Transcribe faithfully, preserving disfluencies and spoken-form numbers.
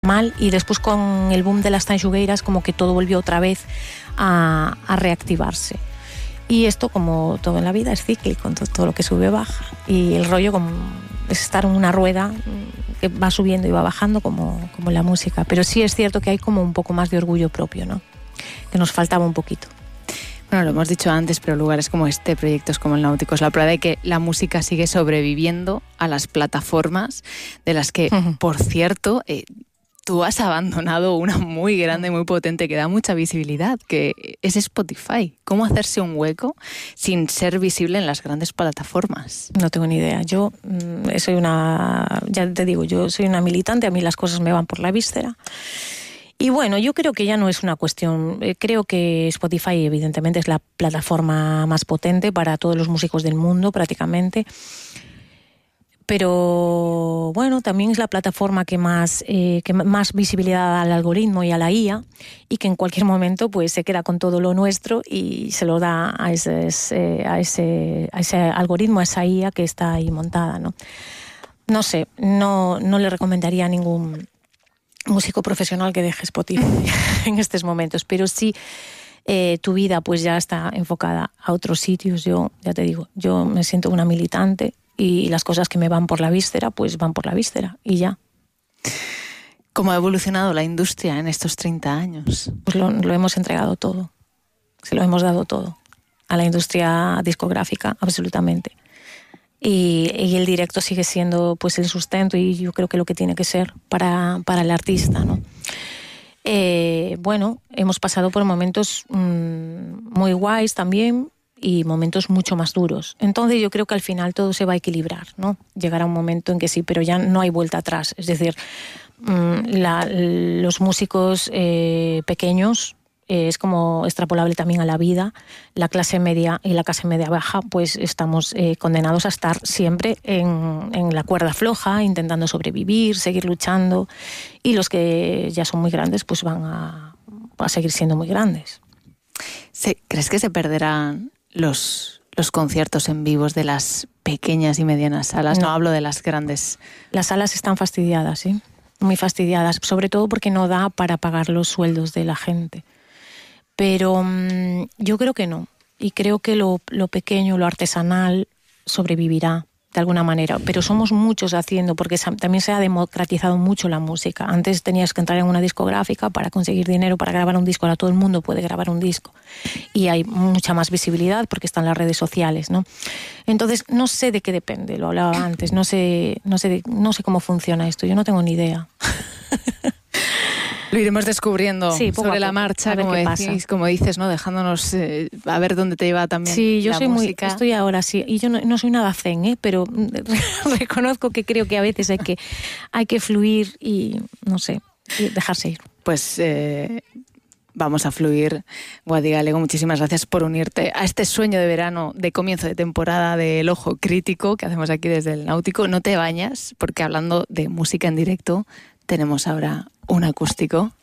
mal, y después con el boom de las tanxugueiras como que todo volvió otra vez a, a reactivarse. Y esto, como todo en la vida, es cíclico, entonces todo lo que sube baja, y el rollo como es estar en una rueda que va subiendo y va bajando como, como la música. Pero sí es cierto que hay como un poco más de orgullo propio, ¿no? Que nos faltaba un poquito. Bueno, lo hemos dicho antes, pero lugares como este, proyectos como el Náutico, es la prueba de que la música sigue sobreviviendo a las plataformas, de las que, uh-huh. por cierto, eh, tú has abandonado una muy grande, muy potente, que da mucha visibilidad, que es Spotify. ¿Cómo hacerse un hueco sin ser visible en las grandes plataformas? No tengo ni idea. Yo mm, soy una, ya te digo, yo soy una militante, a mí las cosas me van por la víscera. Y bueno, yo creo que ya no es una cuestión, eh, creo que Spotify evidentemente es la plataforma más potente para todos los músicos del mundo prácticamente. Pero bueno, también es la plataforma que más, eh, que más visibilidad da al algoritmo y a la I A, y que en cualquier momento pues se queda con todo lo nuestro y se lo da a ese, eh, a ese, a ese algoritmo, a esa I A que está ahí montada, ¿no? No sé, no, no le recomendaría a ningún músico profesional que deje Spotify en estos momentos, pero sí eh, tu vida pues ya está enfocada a otros sitios. Yo, ya te digo, yo me siento una militante, y las cosas que me van por la víscera, pues van por la víscera, y ya. ¿Cómo ha evolucionado la industria en estos treinta años? Pues lo, lo hemos entregado todo, se lo hemos dado todo a la industria discográfica, absolutamente. Y, y el directo sigue siendo pues el sustento, y yo creo que lo que tiene que ser para, para el artista, ¿no? Eh, bueno, hemos pasado por momentos mmm, muy guays también, y momentos mucho más duros. Entonces yo creo que al final todo se va a equilibrar, ¿no? Llegará un momento en que sí, pero ya no hay vuelta atrás. Es decir, la, los músicos eh, pequeños, eh, es como extrapolable también a la vida. La clase media y la clase media baja, pues estamos eh, condenados a estar siempre en, en la cuerda floja, intentando sobrevivir, seguir luchando, y los que ya son muy grandes pues van a, a seguir siendo muy grandes. Sí, ¿crees que se perderán los, los conciertos en vivos de las pequeñas y medianas salas? No, no hablo de las grandes. Las salas están fastidiadas, ¿sí? Muy fastidiadas, sobre todo porque no da para pagar los sueldos de la gente. Pero mmm, yo creo que no. Y creo que lo, lo pequeño, lo artesanal, sobrevivirá de alguna manera. Pero somos muchos haciendo, porque también se ha democratizado mucho la música. Antes tenías que entrar en una discográfica para conseguir dinero para grabar un disco. Ahora todo el mundo puede grabar un disco. Y hay mucha más visibilidad porque están las redes sociales, ¿no? Entonces, no sé de qué depende, lo hablaba antes. No sé, no sé, de, no sé cómo funciona esto. Yo no tengo ni idea. Lo iremos descubriendo sí, sobre la marcha, como, decís, como dices, ¿no? Dejándonos eh, a ver dónde te lleva también sí, yo la soy música. Muy, estoy ahora sí, y yo no, no soy nada zen, ¿eh? Pero reconozco que creo que a veces hay que, hay que fluir y, no sé, dejarse ir. Pues eh, vamos a fluir. Guadi Galego, muchísimas gracias por unirte a este sueño de verano, de comienzo de temporada del Ojo Crítico que hacemos aquí desde el Náutico. No te bañas, porque hablando de música en directo, tenemos ahora un acústico